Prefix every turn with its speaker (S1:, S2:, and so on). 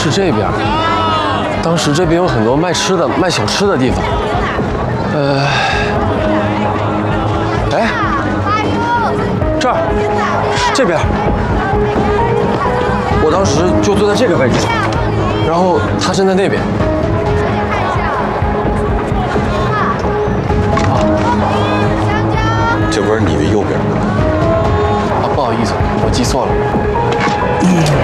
S1: 是这边。当时这边有很多卖吃的、卖小吃的地方。哎，这儿，这边。我当时就坐在这个位置上，然后他站在那边。
S2: 这不是你的右边吗？
S1: 啊，不好意思，我记错了。